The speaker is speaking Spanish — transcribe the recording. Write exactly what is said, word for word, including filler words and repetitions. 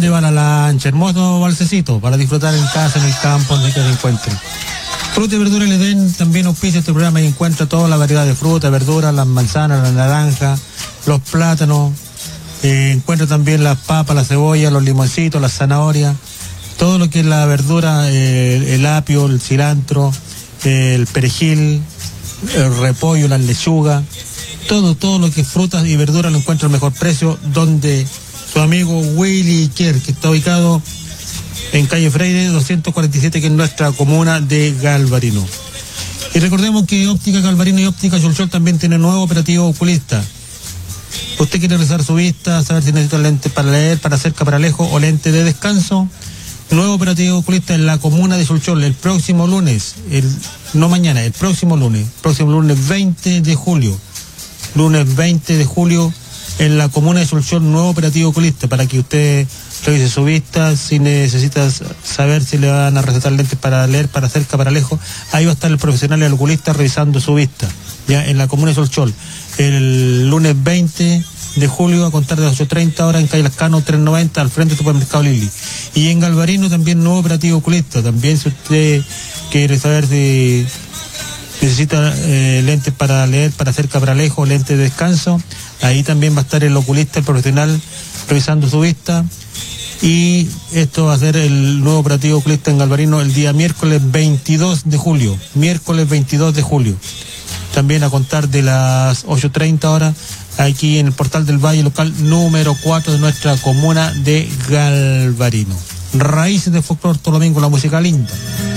¿Dónde va la lancha? Hermoso balsecito para disfrutar en casa, en el campo, donde que se encuentren. Fruta y verdura el Edén también auspicia este programa y encuentra toda la variedad de fruta, verdura, las manzanas, las naranjas, los plátanos. Eh, encuentra también las papas, la cebolla, los limoncitos, las zanahorias, todo lo que es la verdura, eh, el apio, el cilantro, eh, el perejil, el repollo, las lechugas, todo, todo lo que es frutas y verduras lo encuentra al mejor precio, donde su amigo Willy Kier, que está ubicado en calle Freire doscientos cuarenta y siete, que es nuestra comuna de Galvarino. Y recordemos que Óptica Galvarino y Óptica Chulchol también tienen nuevo operativo oculista. Usted quiere revisar su vista, saber si necesita lentes para leer, para cerca, para lejos o lente de descanso. Nuevo operativo oculista en la comuna de Chulchol el próximo lunes, el, no mañana, el próximo lunes, próximo lunes veinte de julio. Lunes veinte de julio en la comuna de Chulchol, nuevo operativo oculista para que usted revise su vista, si necesita saber si le van a recetar lentes para leer, para cerca, para lejos. Ahí va a estar el profesional y el oculista revisando su vista, ya en la comuna de Chulchol. El lunes veinte de julio a contar de las ocho treinta horas en calle Lascano trescientos noventa al frente del supermercado Lili. Y en Galvarino también nuevo operativo oculista. También si usted quiere saber si necesita eh, lentes para leer, para cerca, para lejos, lentes de descanso, ahí también va a estar el oculista, el profesional revisando su vista. Y esto va a ser el nuevo operativo oculista en Galvarino el día miércoles veintidós de julio. Miércoles veintidós de julio. También a contar de las ocho treinta horas, aquí en el Portal del Valle, local número cuatro de nuestra comuna de Galvarino. Raíces de folclore todo domingo, la música linda.